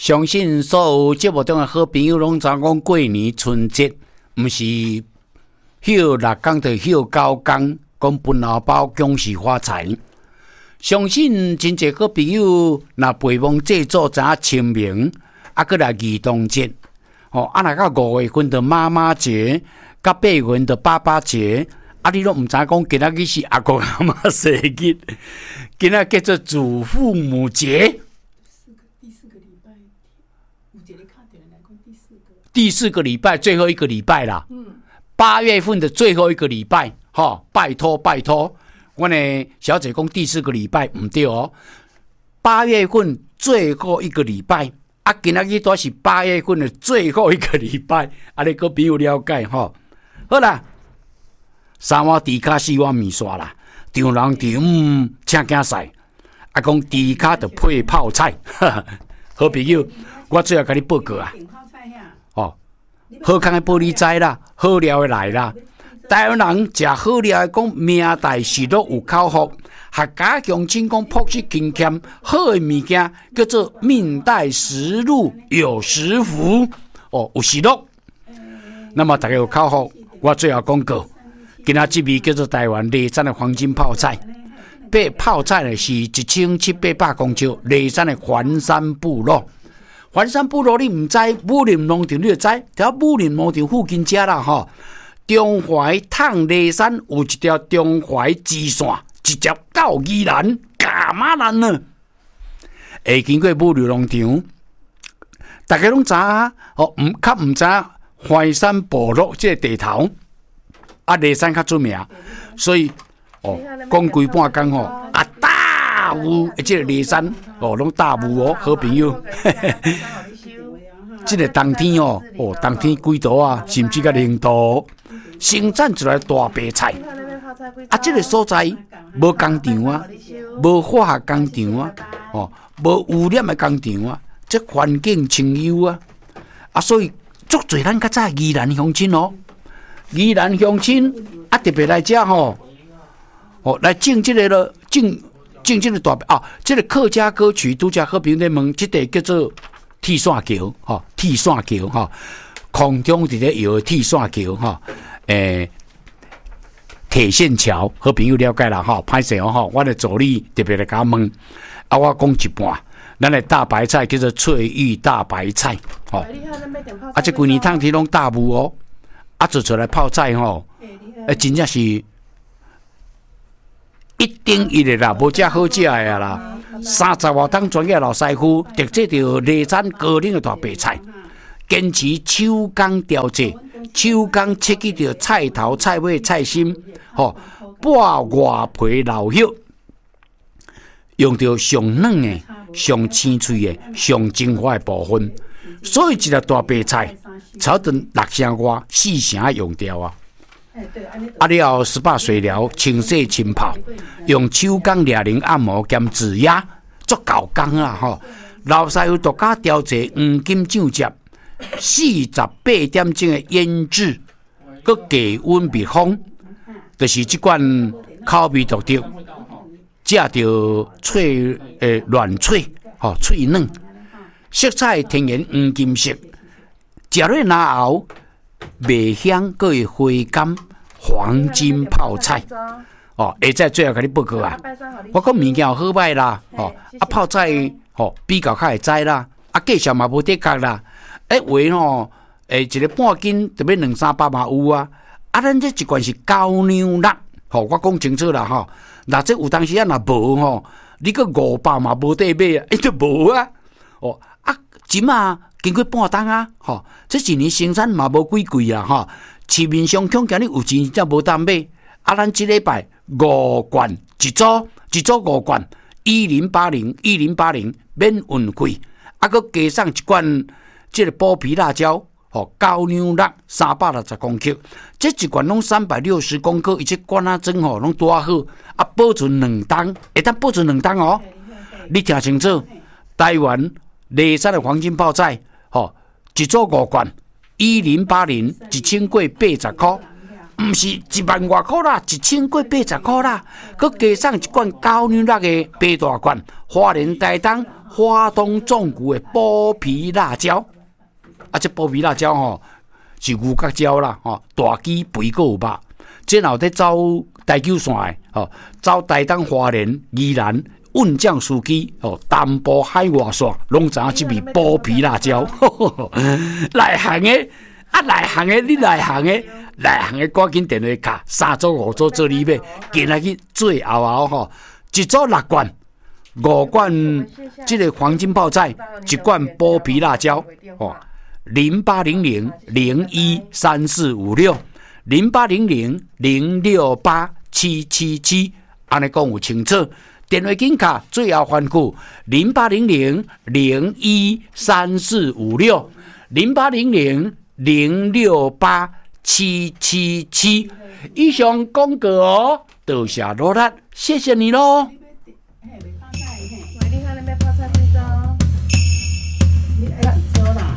相信所有节目中的好朋友拢知讲过年春节，毋是休6天就休9天，讲分红包恭喜发财。相信真侪好朋友若陪忙制作知影清明，搁来儿童节，若到5月份的妈妈节，甲8月份的爸爸节，你拢毋知讲今仔日是阿公阿嬷生日，今仔叫做祖父母节。第4个礼拜，最后一个礼拜啦。8月份的最后一个礼拜，拜托拜托，我呢小姐讲第4个礼拜唔对哦，8月份最后一个礼拜，今仔日都是8月份的最后一个礼拜，你个朋友了解好啦，3碗猪脚4碗面线啦，张人场请竞赛，讲猪脚就配泡菜，好朋友，我最后甲你报告啊。好康的报你知啦，好料的来啦。台湾人食好料的讲命大喜乐有口福，客家乡亲讲朴实勤俭，好的物件叫做命带时路有时福，有喜乐。那么大家有口福，我最后讲过，今仔这味叫做台湾雷山的黄金泡菜，泡菜呢是1700公尺雷山的环山部落。环山部落你唔知，武林农场你就知，伫武林农场附近遮啦中淮趟雷山有一条中淮支线，直接到宜兰、噶玛兰呢。会经过武林农场，大家拢知较唔知淮山部落这个地头，雷山较出名，所以讲规半工大雾，这个雷山拢大雾好朋友。这个冬天冬天几度啊，甚至到0度，生产出来大白菜。这个所在无工厂啊，无化学工厂啊，无污染的工厂啊，这环境清幽啊，所以足侪咱较早宜兰乡亲宜兰乡亲特别来遮来种这个了，种这个大这个客家歌曲拄则好朋友在问，这个叫做铁线桥铁线桥空中直接有铁线桥铁线桥，好朋友了解啦歹势我的助理特别来甲问，我讲一半，咱的大白菜叫做翠玉大白菜这几年汤天拢大雾做出来泡菜真正是1:1的啦，无遮好食的啦。30多档专业老师傅，特制着雷山高岭的大白菜，坚持手工调制，手工切去着菜头、菜尾、菜心，剥外皮留叶，用着上软的、上清脆的、上精华的部分，所以一粒大白菜炒成6成外、4成用掉啊。你后18水疗清洗浸泡，用手工抓灵按摩兼指压，足够工啊老师傅独家调制黄金酱汁，48点钟的腌制，佮低温密封，就是这款口味独特，食着脆软脆脆嫩，色彩天然黄金色，食落拿后。卖香，佮会回甘，黄金泡菜下再最后甲你报告啊！我讲物件有好歹啦泡菜比较较会知啦，价钱嘛无得价啦。话一个半斤特别200-300嘛有啊。咱这一罐是高粱辣我讲清楚啦若这有当时若无你个500嘛无得买啊，就无啊钱啊。经过半冬啊，这一年生产嘛无几贵啊，市面上恐今日有钱才无当买。咱这礼拜5罐一组5罐1080免运费，佮加上一罐这个剥皮辣椒，高粱辣360公克，这一罐拢360公克，而且罐仔装拢多好，保存2冬，会当保存2冬你听清楚，台湾雷山的黄金泡菜。一组5罐1080，1000过80块， 毋是1万外块啦，1000过80块啦，佮加送一罐高牛肉的白大罐，花莲台东花东纵谷的剥皮辣椒。啊，这剥皮辣椒吼是牛角椒啦，大鸡肥个有肉。这后底走台九线的，走台东花莲宜兰运将司机，南部海外线拢知影这味剥皮辣椒。内行的啊，内行的你内行的。内行的赶紧电话卡，3组5组做你买，今仔日最后吼，一组6罐，5罐这个黄金泡菜，1罐剥皮辣椒0800-013456，0800-068-777，安尼讲有清楚。电话紧卡最后番号0800-0134560，0800-068-777。以上广告多谢罗兰，谢谢你咯。